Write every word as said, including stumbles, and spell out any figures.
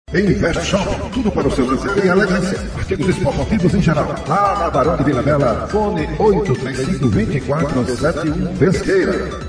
Invest Shop, tudo para o seu lazer e elegância. Artigos esportivos em geral. Lá na Barão de Vila Bela, fone oito três cinco, dois quatro sete um, Pesqueira.